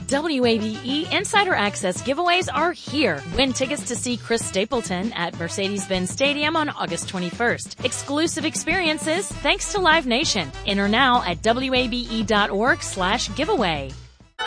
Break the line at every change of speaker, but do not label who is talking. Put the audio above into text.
WABE Insider Access giveaways are here. Win tickets to see Chris Stapleton at Mercedes-Benz Stadium on August 21st. Exclusive experiences thanks to Live Nation. Enter now at WABE.org/giveaway.